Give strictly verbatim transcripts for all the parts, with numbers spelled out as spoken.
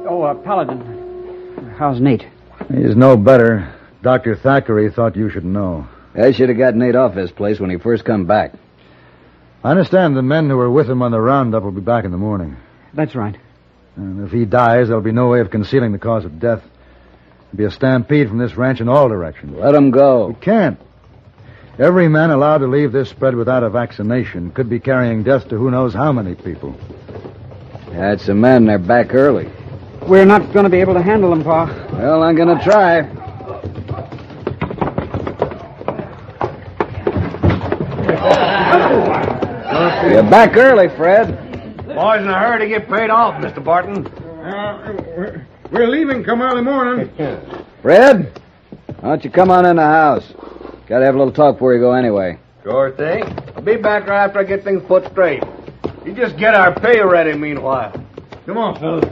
Oh, uh, Paladin. How's Nate? He's no better. Doctor Thackeray thought you should know. I should have got Nate off this place when he first come back. I understand the men who were with him on the roundup will be back in the morning. That's right. And if he dies, there'll be no way of concealing the cause of death. There'll be a stampede from this ranch in all directions. Let him go. We can't. Every man allowed to leave this spread without a vaccination could be carrying death to who knows how many people. That's the men. They're back early. We're not going to be able to handle them, Pa. Well, I'm going to try. You're back early, Fred. Boys in a hurry to get paid off, Mister Barton. Uh, we're, we're leaving come early morning. Fred, why don't you come on in the house? Got to have a little talk before you go anyway. Sure thing. I'll be back right after I get things put straight. You just get our pay ready meanwhile. Come on, fellas.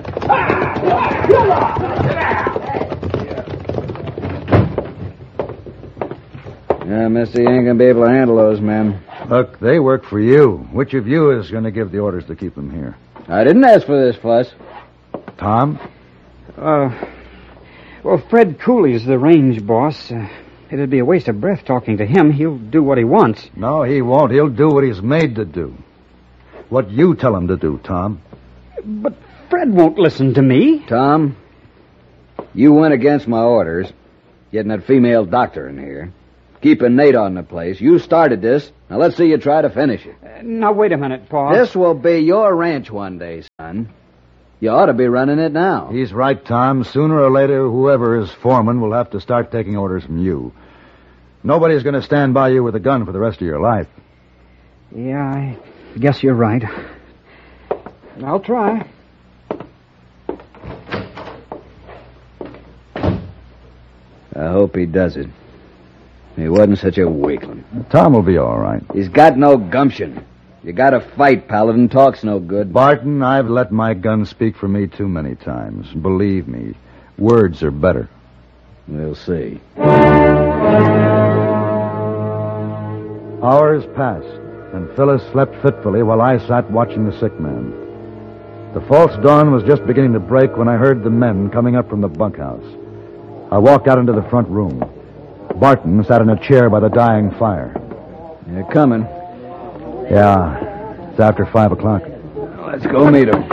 Yeah, mister, you ain't going to be able to handle those men. Look, they work for you. Which of you is going to give the orders to keep them here? I didn't ask for this fuss. Tom? Uh, well, Fred Cooley's the range boss. Uh, it'd be a waste of breath talking to him. He'll do what he wants. No, he won't. He'll do what he's made to do. What you tell him to do, Tom. But Fred won't listen to me. Tom, you went against my orders, getting that female doctor in here, keeping Nate on the place. You started this. Now let's see you try to finish it. Uh, now, wait a minute, Pa. This will be your ranch one day, son. You ought to be running it now. He's right, Tom. Sooner or later, whoever is foreman will have to start taking orders from you. Nobody's going to stand by you with a gun for the rest of your life. Yeah, I guess you're right. I'll try. I hope he does it. He wasn't such a weakling. Tom will be all right. He's got no gumption. You gotta fight, Paladin. Talk's no good. Barton, I've let my gun speak for me too many times. Believe me, words are better. We'll see. Hours passed, and Phyllis slept fitfully while I sat watching the sick man. The false dawn was just beginning to break when I heard the men coming up from the bunkhouse. I walked out into the front room. Barton sat in a chair by the dying fire. They're coming. Yeah, it's after five o'clock. Let's go meet him.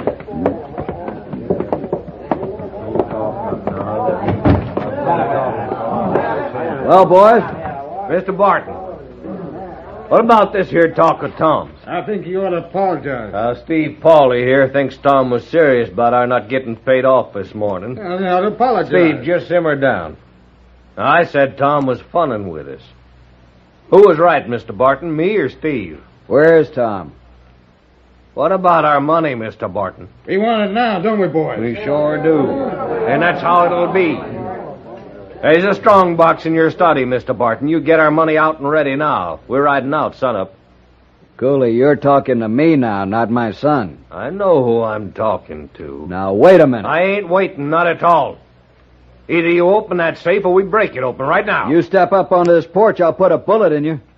Well, boys. Mister Barton, what about this here talk of Tom's? I think you ought to apologize. Uh, Steve Pauly here thinks Tom was serious about our not getting paid off this morning. I ought to apologize. Steve, just simmer down. Now, I said Tom was funning with us. Who was right, Mister Barton, me or Steve? Where's Tom? What about our money, Mister Barton? We want it now, don't we, boys? We sure do. And that's how it'll be. There's a strong box in your study, Mister Barton. You get our money out and ready now. We're riding out sunup. Cooley, you're talking to me now, not my son. I know who I'm talking to. Now, wait a minute. I ain't waiting, not at all. Either you open that safe or we break it open right now. You step up onto this porch, I'll put a bullet in you.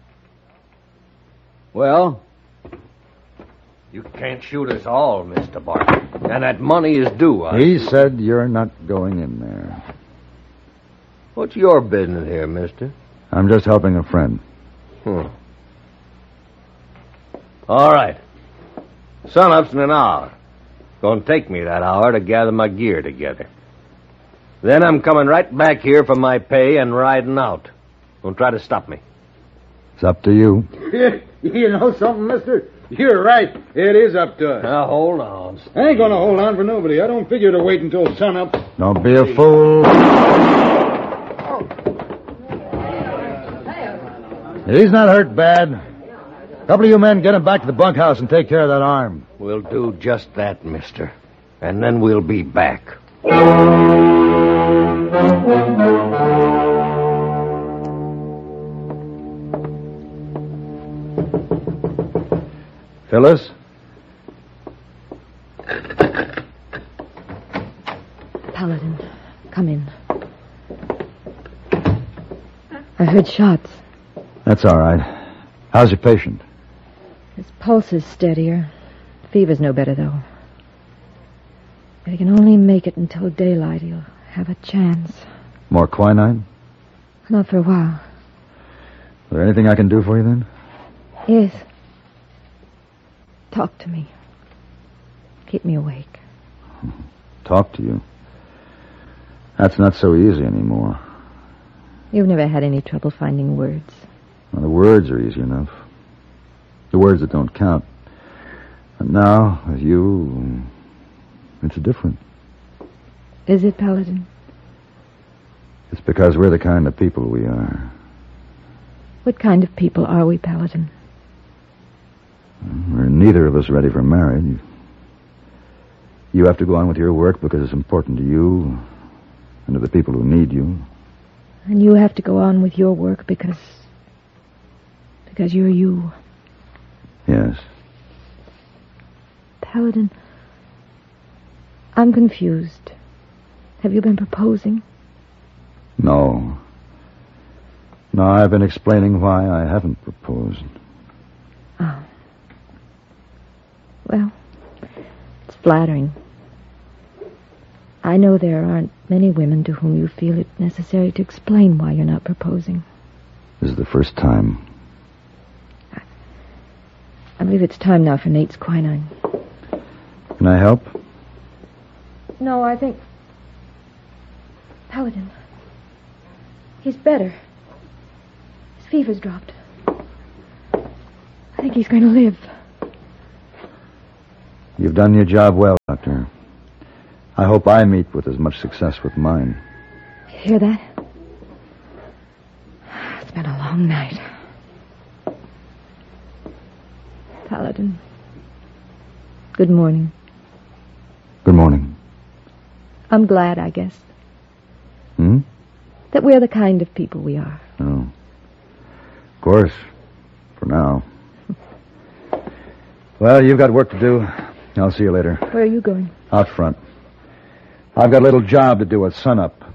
Well? You can't shoot us all, Mister Barton. And that money is due. I... He said you're not going in there. What's your business here, mister? I'm just helping a friend. Hmm. All right. Sunup's in an hour. Gonna take me that hour to gather my gear together. Then I'm coming right back here for my pay and riding out. Don't try to stop me. It's up to you. You know something, mister? You're right. It is up to us. Now, hold on. I ain't gonna hold on for nobody. I don't figure to wait until sunup. Don't be a fool. He's not hurt bad. A couple of you men get him back to the bunkhouse and take care of that arm. We'll do just that, mister. And then we'll be back. Phyllis? Paladin, come in. I heard shots. That's all right. How's your patient? His pulse is steadier. Fever's no better, though. If he can only make it until daylight, he'll have a chance. More quinine? Not for a while. Is there anything I can do for you then? Yes. Talk to me. Keep me awake. Talk to you? That's not so easy anymore. You've never had any trouble finding words. Well, the words are easy enough. The words that don't count. And now, with you, it's different. Is it, Paladin? It's because we're the kind of people we are. What kind of people are we, Paladin? We're neither of us ready for marriage. You have to go on with your work because it's important to you and to the people who need you. And you have to go on with your work because... because you're you. Yes. Paladin, I'm confused. Have you been proposing? No. No, I've been explaining why I haven't proposed. Oh. Well, it's flattering. I know there aren't many women to whom you feel it necessary to explain why you're not proposing. This is the first time. I, I believe it's time now for Nate's quinine. Can I help? No, I think... Paladin. He's better. His fever's dropped. I think he's going to live. You've done your job well, Doctor. I hope I meet with as much success with mine. You hear that? It's been a long night. Paladin. Good morning. Good morning. I'm glad, I guess, Hmm? that we're the kind of people we are. Oh. Of course. For now. Well, you've got work to do. I'll see you later. Where are you going? Out front. I've got a little job to do at sunup.